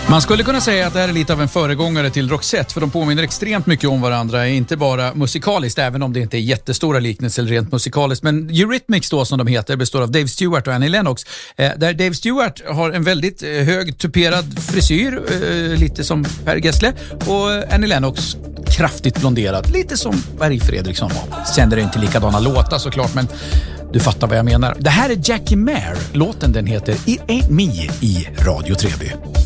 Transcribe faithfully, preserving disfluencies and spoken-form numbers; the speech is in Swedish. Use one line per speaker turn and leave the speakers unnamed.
Man skulle kunna säga att det här är lite av en föregångare till Roxette, för de påminner extremt mycket om varandra, inte bara musikaliskt, även om det inte är jättestora liknelser rent musikaliskt. Men Eurythmics då, som de heter, består av Dave Stewart och Annie Lennox, eh, där Dave Stewart har en väldigt eh, hög tuperad frisyr, eh, lite som Per Gessle, och Annie Lennox kraftigt blonderad, lite som Berg Fredriksson var. Sen är det inte likadana låtar såklart, men du fattar vad jag menar. Det här är Jackie Maher, låten den heter It Ain't Me i Radio Treby.